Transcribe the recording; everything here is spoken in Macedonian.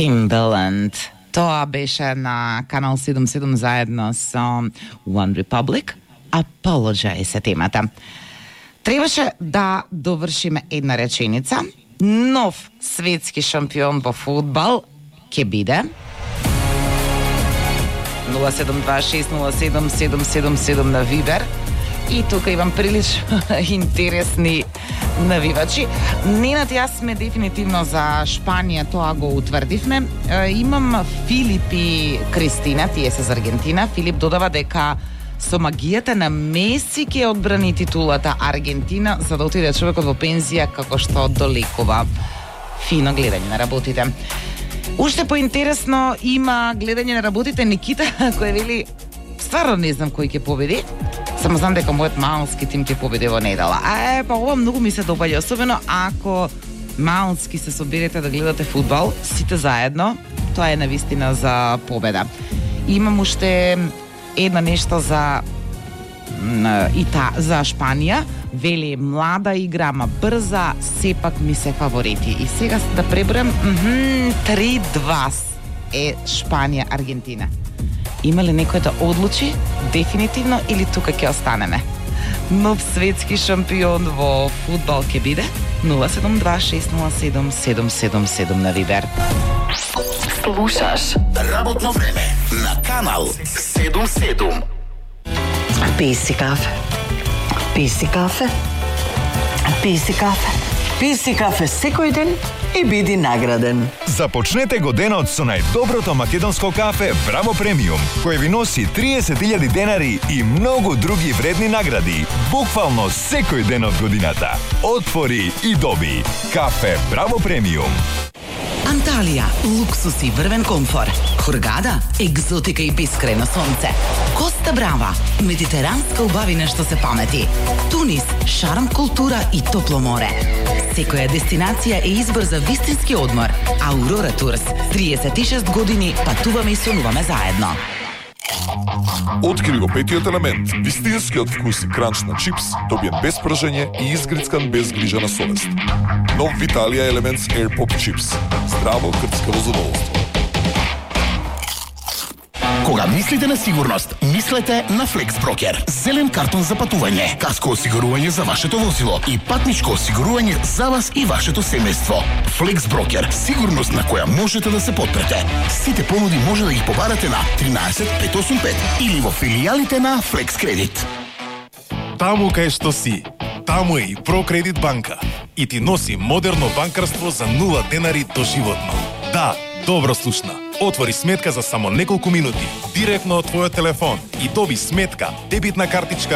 Timbaland. Тоа беше на Канал 77 заедно со One Republic. Apologize се темата. Требаше да довршиме една реченица. Нов светски шампион во фудбал ќе биде 072607777 на Вибер. И тука имам прилично интересни навивачи. Ненат јас сме дефинитивно за Шпанија, тоа го утврдивме. Имам Филип и Кристина, тие се за Аргентина. Филип додава дека со магијата на Меси ќе одбрани титулата Аргентина за да отиде човекот во пензија како што долекува. Фино гледање на работите. Уште поинтересно има гледање на работите Никита кој вели стварно не знам кој ќе победи. Само знам дека мојот малски тим ќе победи во недела. Па ова многу ми се допаѓа, особено ако малски се соберете да гледате фудбал, сите заедно, тоа е навистина за победа. Имам уште едно нешто за за Шпанија. Вели млада игра, ма брза, сепак ми се фаворити. И сега да пребројам 3-2 е Шпанија Аргентина. Има ли некој да одлучи дефинитивно или тука ќе останеме? Нов светски шампион во фудбал ќе биде 072607777 на Вибер. Слушаш Работно време на Канал 77. Пи си кафе. Пи си кафе. Пи си кафе. Пи си кафе секој ден и биди награден. Започнете го денот со најдоброто македонско кафе Браво Премиум, кој ви носи 30.000 денари и многу други вредни награди, буквално секој ден од годината. Отвори и доби. Кафе Браво Премиум. Анталија, луксус и врвен комфор. Хургада, екзотика и бескрајно сонце. Коста Брава, медитеранска убавина што се памети. Тунис, шарм, култура и топло море. Секоја дестинација е избор за вистински одмор. Аурора Турс, 36 години патуваме и сонуваме заедно. Откри го петиот елемент, вистинскиот вкус и кранч на чипс, добиен без пржење и изгрицкан без грижа на совест. Нов Виталија Елементс Air Pop Chips. Здраво крцкаво задоволство. Кога мислите на сигурност, мислете на FlexBroker. Зелен картон за патување, каско осигурување за вашето возило и патничко осигурување за вас и вашето семејство. FlexBroker, сигурност на која можете да се подпрете. Сите понуди може да ги побарате на 13585 или во филијалите на Flex Credit. Таму кај што си, таму е и ProCredit банка и ти носи модерно банкарство за 0 денари доживотно. Да, добро слушна. Отвори сметка за само неколку минути, директно од твојот телефон и доби сметка, дебитна картичка